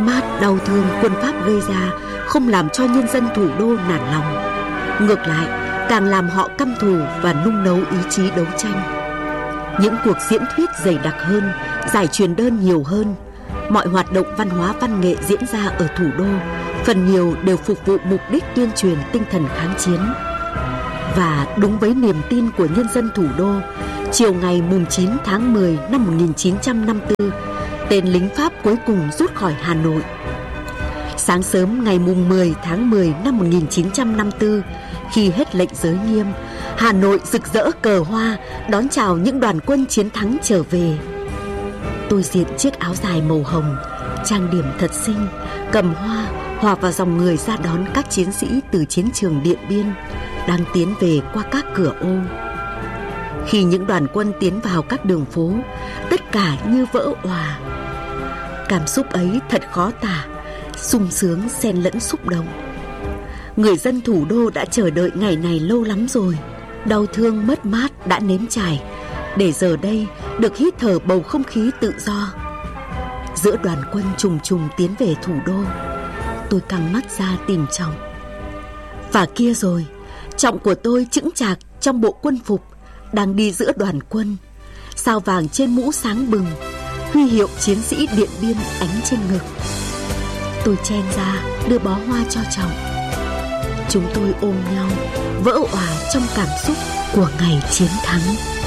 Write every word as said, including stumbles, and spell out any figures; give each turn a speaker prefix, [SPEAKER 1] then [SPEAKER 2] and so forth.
[SPEAKER 1] mát, đau thương quân Pháp gây ra không làm cho nhân dân thủ đô nản lòng. Ngược lại, càng làm họ căm thù và nung nấu ý chí đấu tranh. Những cuộc diễn thuyết dày đặc hơn, giải truyền đơn nhiều hơn, mọi hoạt động văn hóa văn nghệ diễn ra ở thủ đô phần nhiều đều phục vụ mục đích tuyên truyền tinh thần kháng chiến. Và đúng với niềm tin của nhân dân thủ đô, chiều ngày mùng chín tháng mười năm một nghìn chín trăm năm mươi tư, tên lính Pháp cuối cùng rút khỏi Hà Nội. Sáng sớm ngày mùng mười tháng mười năm một nghìn chín trăm năm mươi tư, khi hết lệnh giới nghiêm, Hà Nội rực rỡ cờ hoa đón chào những đoàn quân chiến thắng trở về. Tôi diện chiếc áo dài màu hồng, trang điểm thật xinh, cầm hoa, hòa vào dòng người ra đón các chiến sĩ từ chiến trường Điện Biên đang tiến về qua các cửa ô. Khi những đoàn quân tiến vào các đường phố, tất cả như vỡ òa. Cảm xúc ấy thật khó tả, sung sướng xen lẫn xúc động. Người dân thủ đô đã chờ đợi ngày này lâu lắm rồi, đau thương mất mát đã nếm trải, để giờ đây được hít thở bầu không khí tự do. Giữa đoàn quân trùng trùng tiến về thủ đô, tôi căng mắt ra tìm Trọng. Và kia rồi, Trọng của tôi chững chạc trong bộ quân phục, đang đi giữa đoàn quân, sao vàng trên mũ sáng bừng, huy hiệu chiến sĩ Điện Biên ánh trên ngực. Tôi chen ra đưa bó hoa cho Trọng. Chúng tôi ôm nhau, vỡ òa trong cảm xúc của ngày chiến thắng.